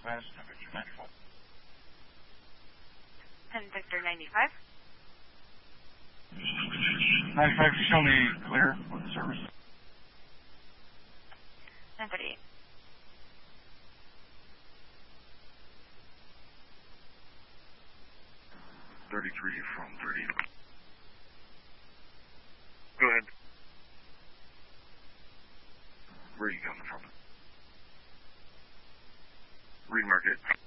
Southwest, temperature 94. And Victor 95. 95, show me clear for the service. 938. 33 from 30. Go ahead. Where are you coming from? Reed Market.